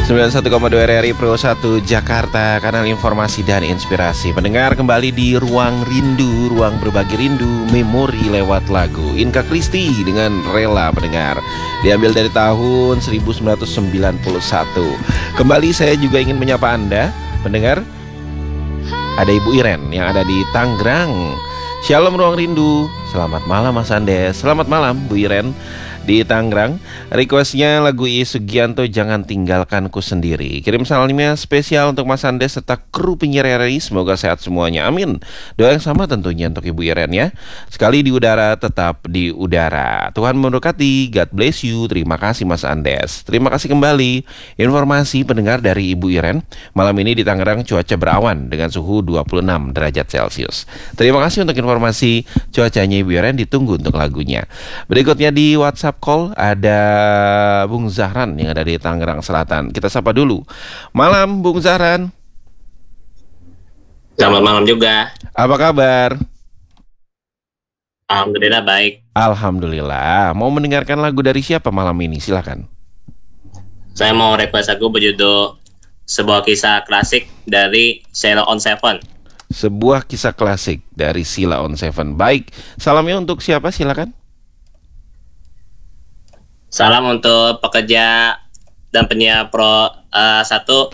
91,2 RRI Pro 1 Jakarta, kanal informasi dan inspirasi. Pendengar kembali di Ruang Rindu, ruang berbagi rindu, memori lewat lagu Inka Kristi dengan Rela. Pendengar, diambil dari tahun 1991. Kembali saya juga ingin menyapa Anda, pendengar. Ada Ibu Iren yang ada di Tangerang. Shalom Ruang Rindu. Selamat malam Mas Andes. Selamat malam Bu Iren di Tangerang. Requestnya lagu Iis Sugianto, Jangan Tinggalkanku Sendiri. Kirim salamnya spesial untuk Mas Andes serta kru penyiar RRI. Semoga sehat semuanya, amin. Doa yang sama tentunya untuk Ibu Iren ya. Sekali di udara, tetap di udara. Tuhan memberkati, God bless you. Terima kasih Mas Andes. Terima kasih kembali. Informasi pendengar dari Ibu Iren, malam ini di Tangerang cuaca berawan dengan suhu 26 derajat Celcius. Terima kasih untuk informasi cuacanya Ibu Iren. Ditunggu untuk lagunya. Berikutnya di WhatsApp call ada Bung Zahran yang ada di Tangerang Selatan. Kita sapa dulu. Malam Bung Zahran. Selamat malam juga. Apa kabar? Alhamdulillah baik. Alhamdulillah. Mau mendengarkan lagu dari siapa malam ini? Silakan. Saya mau request lagu berjudul Sebuah Kisah Klasik dari Sheila on 7. Sebuah kisah klasik dari Sheila on 7. Baik. Salamnya untuk siapa? Silakan. Salam untuk pekerja dan penyiar Pro 1